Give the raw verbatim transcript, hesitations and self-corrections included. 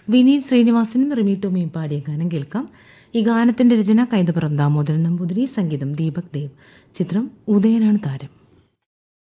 വിനീത് ശ്രീനിവാസനും റിമി ടോമിയും പാടിയ ഗാനം കേൾക്കാം. ഈ ഗാനത്തിന്റെ രചന കൈതപ്പുറം ദാമോദരൻ നമ്പൂതിരി, സംഗീതം ദീപക് ദേവ്. ചിത്രം ഉദയനാണ് താരം.